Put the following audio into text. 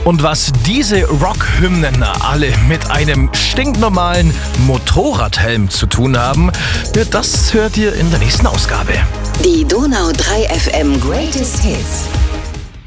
Und was diese Rockhymnen alle mit einem stinknormalen Motorradhelm zu tun haben, das hört ihr in der nächsten Ausgabe. Die Donau 3 FM Greatest Hits.